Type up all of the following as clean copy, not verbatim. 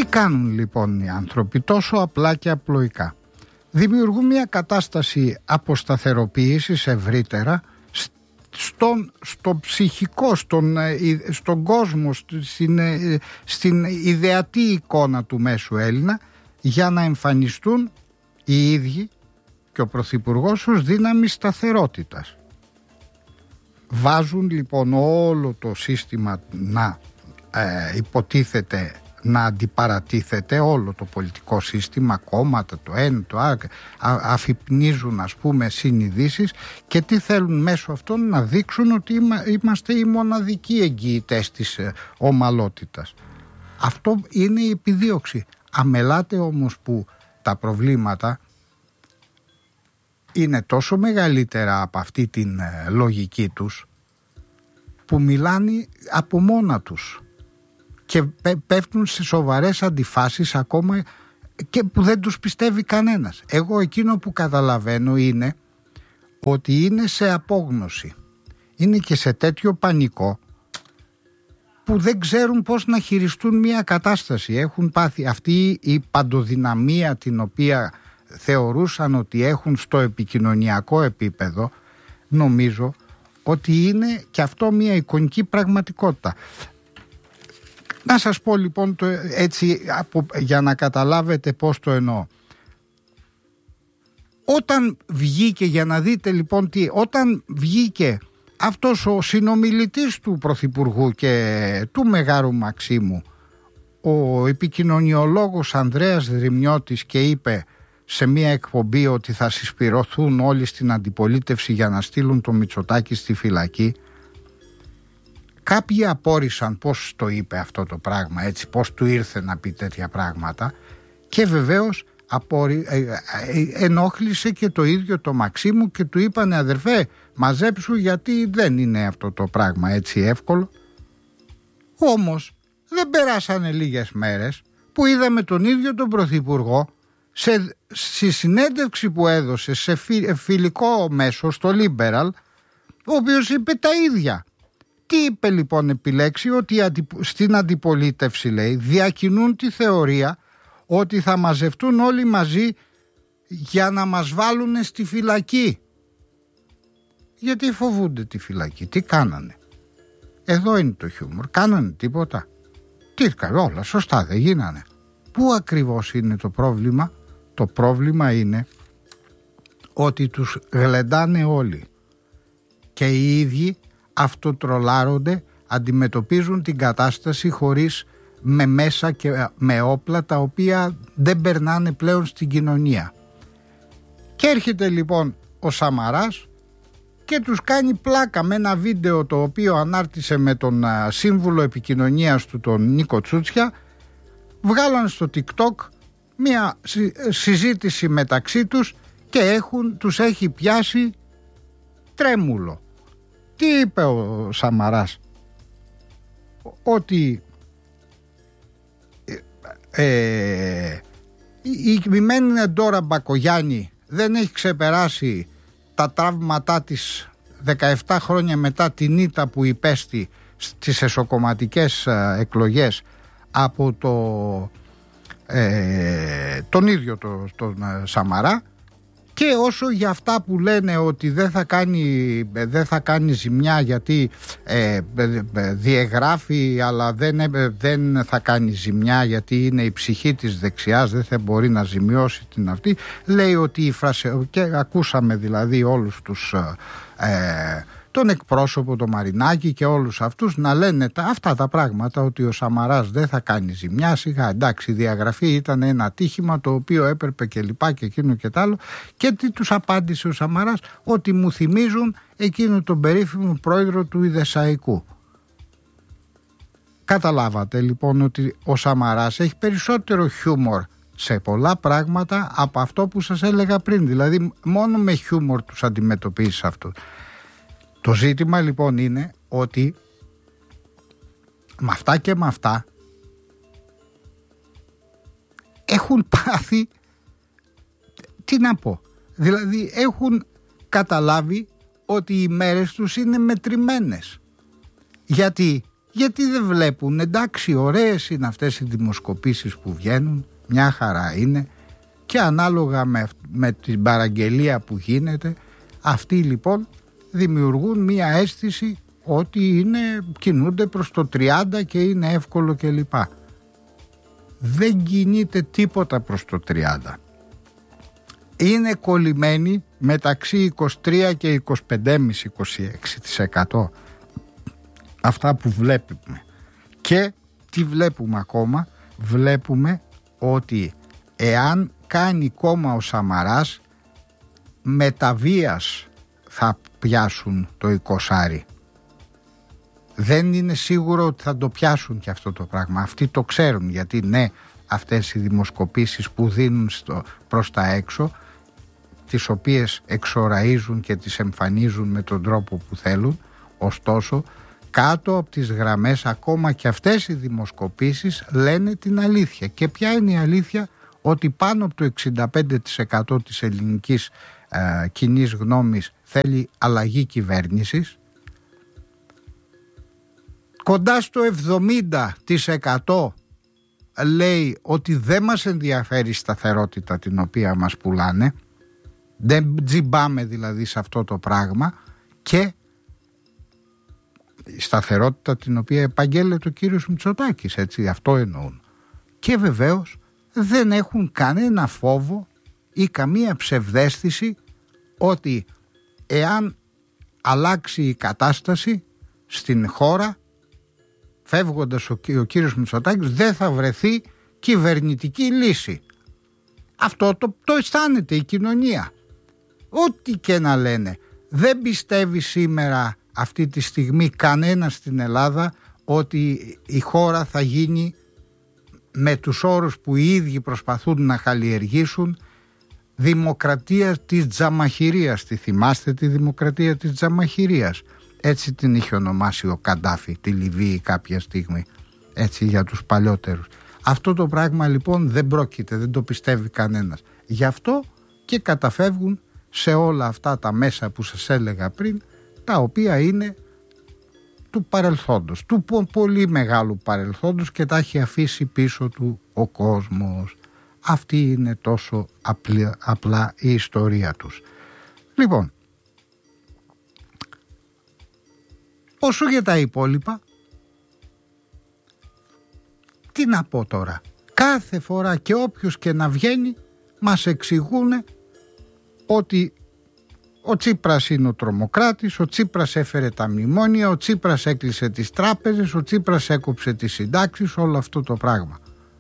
Τι κάνουν λοιπόν οι άνθρωποι τόσο απλά και απλοϊκά? Δημιουργούν μια κατάσταση αποσταθεροποίησης ευρύτερα στο ψυχικό, στον κόσμο, στην ιδεατή εικόνα του μέσου Έλληνα, για να εμφανιστούν οι ίδιοι και ο Πρωθυπουργός ως δύναμη σταθερότητας. Βάζουν λοιπόν όλο το σύστημα να υποτίθεται να αντιπαρατίθεται, όλο το πολιτικό σύστημα, κόμματα, το ένα, το άλλο, αφυπνίζουν ας πούμε συνειδήσεις, και τι θέλουν μέσω αυτών? Να δείξουν ότι είμαστε οι μοναδικοί εγγυητές της ομαλότητας. Αυτό είναι η επιδίωξη. Αμελάτε όμως που τα προβλήματα είναι τόσο μεγαλύτερα από αυτή την λογική τους, που μιλάνε από μόνα τους και πέφτουν σε σοβαρές αντιφάσεις ακόμα και που δεν τους πιστεύει κανένας. Εγώ εκείνο που καταλαβαίνω είναι ότι είναι σε απόγνωση, είναι και σε τέτοιο πανικό που δεν ξέρουν πώς να χειριστούν μια κατάσταση. Έχουν πάθει αυτή η παντοδυναμία την οποία θεωρούσαν ότι έχουν στο επικοινωνιακό επίπεδο. Νομίζω ότι είναι και αυτό μια εικονική πραγματικότητα. Να σας πω λοιπόν έτσι για να καταλάβετε πώς το εννοώ. Όταν βγήκε, για να δείτε λοιπόν όταν βγήκε αυτός ο συνομιλητής του Πρωθυπουργού και του Μεγάρου Μαξίμου, ο επικοινωνιολόγος Ανδρέας Δρυμιώτης, και είπε σε μια εκπομπή ότι θα συσπηρωθούν όλοι στην αντιπολίτευση για να στείλουν το Μητσοτάκη στη φυλακή, κάποιοι απόρρισαν πώς το είπε αυτό το πράγμα, έτσι, πώς του ήρθε να πει τέτοια πράγματα, και βεβαίως ενόχλησε και το ίδιο το Μαξίμου και του είπανε αδερφέ μαζέψου, γιατί δεν είναι αυτό το πράγμα έτσι εύκολο. Όμως δεν περάσανε λίγες μέρες που είδαμε τον ίδιο τον Πρωθυπουργό στη συνέντευξη που έδωσε σε φιλικό μέσο στο Liberal, ο οποίος είπε τα ίδια. Τι είπε λοιπόν επιλέξει? Ότι στην αντιπολίτευση, λέει, διακινούν τη θεωρία ότι θα μαζευτούν όλοι μαζί για να μας βάλουν στη φυλακή. Γιατί φοβούνται τη φυλακή? Τι κάνανε? Εδώ είναι το χιούμορ. Κάνανε τίποτα? Τι όλα σωστά δεν γίνανε? Πού ακριβώς είναι το πρόβλημα? Το πρόβλημα είναι ότι τους γλεντάνε όλοι και οι ίδιοι αυτοτρολάρονται, αντιμετωπίζουν την κατάσταση χωρίς με μέσα και με όπλα τα οποία δεν περνάνε πλέον στην κοινωνία. Και έρχεται λοιπόν ο Σαμαράς και τους κάνει πλάκα με ένα βίντεο το οποίο ανάρτησε με τον σύμβουλο επικοινωνίας του, τον Νίκο Τσούτσια. Βγάλαν στο TikTok μια συζήτηση μεταξύ τους και τους έχει πιάσει τρέμουλο. Τι είπε ο Σαμαράς? Ότι η κειμένη Ντόρα Μπακογιάννη δεν έχει ξεπεράσει τα τραύματά της 17 χρόνια μετά την ήττα που υπέστη στις εσωκομματικές εκλογές από τον ίδιο τον Σαμαρά. Και όσο για αυτά που λένε ότι δεν θα κάνει ζημιά γιατί διεγράφει, αλλά δεν θα κάνει ζημιά γιατί είναι η ψυχή της δεξιάς, δεν θα μπορεί να ζημιώσει την αυτή, λέει ότι και ακούσαμε δηλαδή όλους τον εκπρόσωπο, τον Μαρινάκη και όλους αυτούς να λένε αυτά τα πράγματα, ότι ο Σαμαράς δεν θα κάνει ζημιά. Σιγά, εντάξει, η διαγραφή ήταν ένα ατύχημα το οποίο έπρεπε και λοιπά και εκείνο και τ' άλλο. Και τι τους απάντησε ο Σαμαράς? Ότι μου θυμίζουν εκείνο τον περίφημο πρόεδρο του Ιδεσαϊκού. Καταλάβατε λοιπόν ότι ο Σαμαράς έχει περισσότερο χιούμορ σε πολλά πράγματα από αυτό που σας έλεγα πριν. Δηλαδή μόνο με χιούμορ τους αντιμετωπίζεις αυτό. Το ζήτημα λοιπόν είναι ότι με αυτά και με αυτά έχουν πάθει, τι να πω, δηλαδή έχουν καταλάβει ότι οι μέρες τους είναι μετρημένες. Γιατί Γιατί δεν βλέπουν? Εντάξει, ωραίες είναι αυτές οι δημοσκοπήσεις που βγαίνουν, μια χαρά είναι, και ανάλογα με την παραγγελία που γίνεται, αυτοί λοιπόν δημιουργούν μια αίσθηση ότι κινούνται προς το 30 και είναι εύκολο κλπ. Δεν κινείται τίποτα προς το 30. Είναι κολλημένοι μεταξύ 23 και 25,5-26%. Αυτά που βλέπουμε. Και τι βλέπουμε ακόμα? Βλέπουμε ότι εάν κάνει κόμμα ο Σαμαράς, μεταβίας θα πιάσουν το 20. Δεν είναι σίγουρο ότι θα το πιάσουν και αυτό το πράγμα. Αυτοί το ξέρουν, γιατί ναι, αυτές οι δημοσκοπήσεις που δίνουν προς τα έξω, τις οποίες εξοραίζουν και τις εμφανίζουν με τον τρόπο που θέλουν, ωστόσο κάτω από τις γραμμές ακόμα και αυτές οι δημοσκοπήσεις λένε την αλήθεια. Και ποια είναι η αλήθεια? Ότι πάνω από το 65% της ελληνικής κοινής γνώμης θέλει αλλαγή κυβέρνησης. Κοντά στο 70% λέει ότι δεν μας ενδιαφέρει η σταθερότητα την οποία μας πουλάνε. Δεν τζιμπάμε δηλαδή σε αυτό το πράγμα, και η σταθερότητα την οποία επαγγέλλεται ο κύριος Μητσοτάκης, έτσι, αυτό εννοούν. Και βεβαίως δεν έχουν κανένα φόβο ή καμία ψευδαίσθηση ότι εάν αλλάξει η κατάσταση στην χώρα, φεύγοντας ο κύριος Μητσοτάκης, δεν θα βρεθεί κυβερνητική λύση. Αυτό το αισθάνεται η κοινωνία. Ό,τι και να λένε, δεν πιστεύει σήμερα αυτή τη στιγμή κανένα στην Ελλάδα ότι η χώρα θα γίνει με τους όρους που οι ίδιοι προσπαθούν να καλλιεργήσουν, δημοκρατία της τζαμαχηρίας. Τη θυμάστε τη δημοκρατία της τζαμαχηρίας? Έτσι την είχε ονομάσει ο Καντάφη τη Λιβύη κάποια στιγμή, έτσι, για τους παλιότερους. Αυτό το πράγμα λοιπόν δεν πρόκειται, δεν το πιστεύει κανένας. Γι' αυτό και καταφεύγουν σε όλα αυτά τα μέσα που σας έλεγα πριν, τα οποία είναι του παρελθόντος, του πολύ μεγάλου παρελθόντος, και τα έχει αφήσει πίσω του ο κόσμος. Αυτή είναι τόσο απλά η ιστορία τους. Λοιπόν, όσο για τα υπόλοιπα, τι να πω τώρα? Κάθε φορά και όποιος και να βγαίνει μας εξηγούν ότι ο Τσίπρας είναι ο τρομοκράτης, ο Τσίπρας έφερε τα μνημόνια, ο Τσίπρας έκλεισε τις τράπεζες, ο Τσίπρας έκοψε τις συντάξεις, όλο αυτό το πράγμα.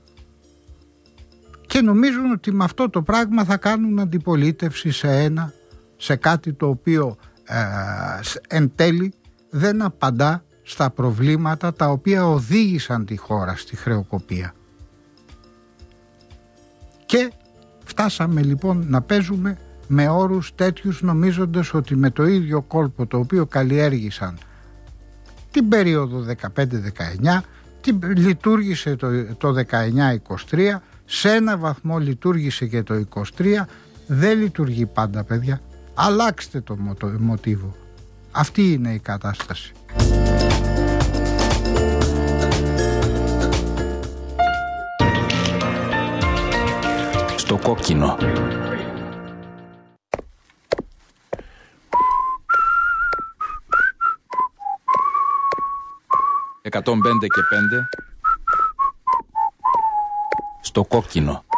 Και νομίζουν ότι με αυτό το πράγμα θα κάνουν αντιπολίτευση σε κάτι το οποίο εν τέλει δεν απαντά στα προβλήματα τα οποία οδήγησαν τη χώρα στη χρεοκοπία. Και φτάσαμε λοιπόν να παίζουμε με όρους τέτοιους, νομίζοντας ότι με το ίδιο κόλπο το οποίο καλλιέργησαν την περίοδο 15-19, λειτουργήσε το 19-23, σε ένα βαθμό λειτουργήσε και το 23, δεν λειτουργεί πάντα, παιδιά. Αλλάξτε το μοτίβο. Αυτή είναι η κατάσταση. Στο κόκκινο. «105 και 5» στο κόκκινο.